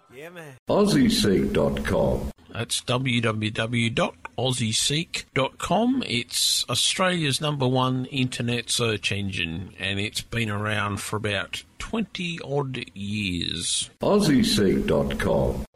Yeah, man. AussieSeek.com. That's www.aussieseek.com. It's Australia's #1 internet search engine, and it's been around for about 20-odd years. AussieSeek.com.